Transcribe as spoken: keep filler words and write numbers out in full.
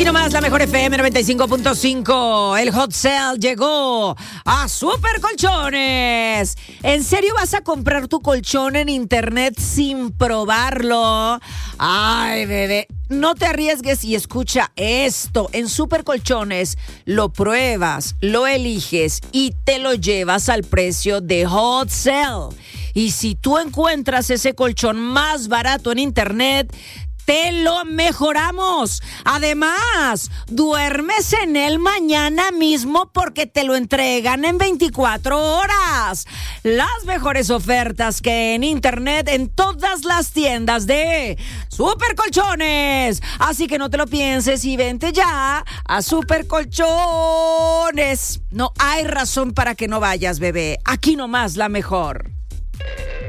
Aquí nomás la mejor F M noventa y cinco punto cinco. El hot sale llegó a Super Colchones. ¿En serio vas a comprar tu colchón en internet sin probarlo? Ay, bebé. No te arriesgues y escucha esto. En Super Colchones lo pruebas, lo eliges y te lo llevas al precio de hot sale. Y si tú encuentras ese colchón más barato en internet, te lo mejoramos. Además, duermes en él mañana mismo porque te lo entregan en veinticuatro horas. Las mejores ofertas que en internet en todas las tiendas de Super Colchones. Así que no te lo pienses y vente ya a Super Colchones. No hay razón para que no vayas, bebé. Aquí nomás la mejor.